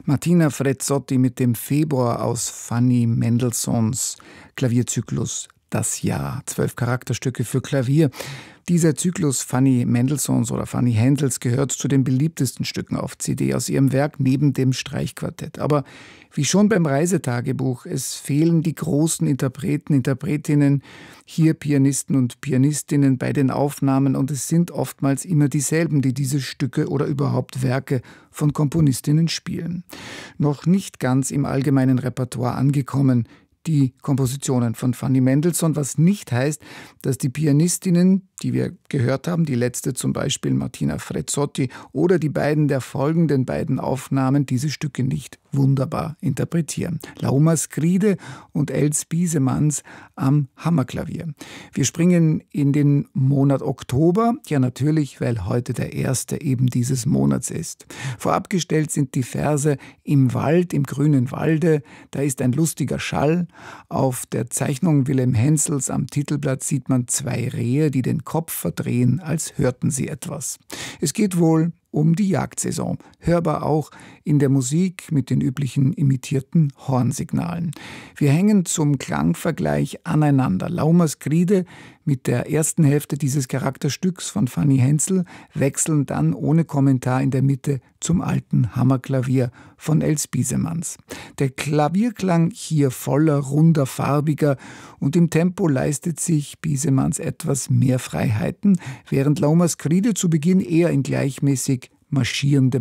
Martina Frezotti mit dem Februar aus Fanny Mendelssohns Klavierzyklus Das Jahr. 12 Charakterstücke für Klavier. Dieser Zyklus Fanny Mendelssohns oder Fanny Händels gehört zu den beliebtesten Stücken auf CD aus ihrem Werk neben dem Streichquartett. Aber wie schon beim Reisetagebuch, es fehlen die großen Interpreten, Interpretinnen, hier Pianisten und Pianistinnen bei den Aufnahmen, und es sind oftmals immer dieselben, die diese Stücke oder überhaupt Werke von Komponistinnen spielen. Noch nicht ganz im allgemeinen Repertoire angekommen, die Kompositionen von Fanny Mendelssohn, was nicht heißt, dass die Pianistinnen, die wir gehört haben, die letzte zum Beispiel Martina Frezotti oder die beiden der folgenden beiden Aufnahmen, diese Stücke nicht wunderbar interpretieren. Lauma Skride und Els Biesemanns am Hammerklavier. Wir springen in den Monat Oktober, ja natürlich, weil heute der erste eben dieses Monats ist. Vorab gestellt sind die Verse Im Wald, im grünen Walde, da ist ein lustiger Schall. Auf der Zeichnung Wilhelm Hensels am Titelblatt sieht man 2 Rehe, die den Kopf verdrehen, als hörten sie etwas. Es geht wohl um die Jagdsaison, hörbar auch in der Musik mit den üblichen imitierten Hornsignalen. Wir hängen zum Klangvergleich aneinander. Lauma Skride mit der ersten Hälfte dieses Charakterstücks von Fanny Hensel wechseln dann ohne Kommentar in der Mitte zum alten Hammerklavier von Els Biesemanns. Der Klavierklang hier voller, runder, farbiger, und im Tempo leistet sich Biesemanns etwas mehr Freiheiten, während Lauma Skride zu Beginn eher in gleichmäßig marschierendem